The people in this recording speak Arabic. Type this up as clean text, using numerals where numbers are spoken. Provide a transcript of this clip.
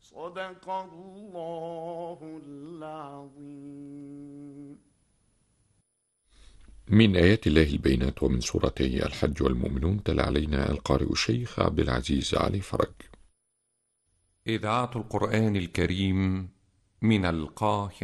صدق الله العظيم. من آيات الله البينات ومن سورتي الحج والمؤمنون. تلا علينا القارئ الشيخ عبد العزيز علي فرج. إذاعة القرآن الكريم من القاهرة.